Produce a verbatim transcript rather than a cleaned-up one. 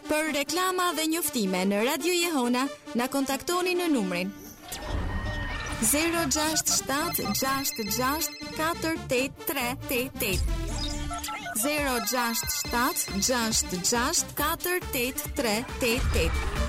Për reklama dhe njoftime në Radio Jehona, na kontaktoni në numrin zero gjasht shtat gjasht gjasht katër osht tre osht osht zero gjasht shtat gjasht gjasht katër osht tre osht osht.